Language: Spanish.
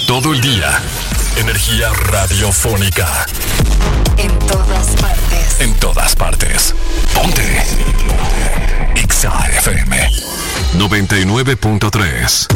Todo el día. Energía radiofónica. En todas partes. En todas partes. Ponte. Exa FM 99.3.